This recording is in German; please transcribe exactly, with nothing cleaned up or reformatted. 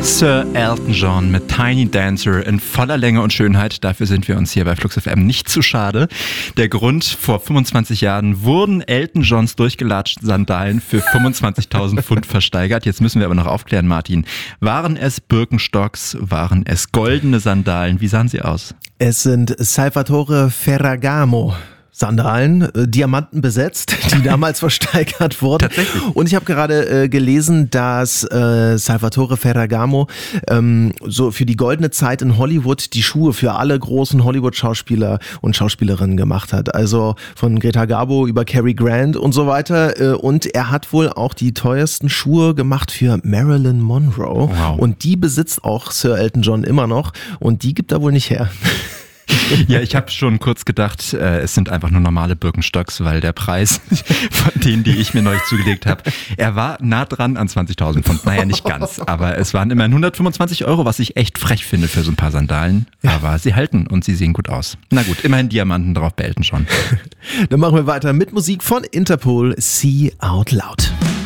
Sir Elton John mit Tiny Dancer in voller Länge und Schönheit. Dafür sind wir uns hier bei Flux F M nicht zu schade. Der Grund: vor fünfundzwanzig Jahren wurden Elton Johns durchgelatschten Sandalen für fünfundzwanzigtausend Pfund versteigert. Jetzt müssen wir aber noch aufklären, Martin. Waren es Birkenstocks? Waren es goldene Sandalen? Wie sahen sie aus? Es sind Salvatore Ferragamo Sandalen, äh, Diamanten besetzt, die damals versteigert wurden. Tatsächlich. Und ich habe gerade äh, gelesen, dass äh, Salvatore Ferragamo ähm, so für die goldene Zeit in Hollywood die Schuhe für alle großen Hollywood-Schauspieler und Schauspielerinnen gemacht hat. Also von Greta Garbo über Cary Grant und so weiter. Äh, und er hat wohl auch die teuersten Schuhe gemacht für Marilyn Monroe. Wow. Und die besitzt auch Sir Elton John immer noch. Und die gibt er wohl nicht her. Ja, ich habe schon kurz gedacht, äh, es sind einfach nur normale Birkenstocks, weil der Preis von denen, die ich mir neulich zugelegt habe, er war nah dran an zwanzigtausend Pfund. Naja, nicht ganz, aber es waren immerhin hundertfünfundzwanzig Euro, was ich echt frech finde für so ein paar Sandalen. Ja. Aber sie halten und sie sehen gut aus. Na gut, immerhin Diamanten drauf, bei Elton schon. Dann machen wir weiter mit Musik von Interpol, See Out Loud.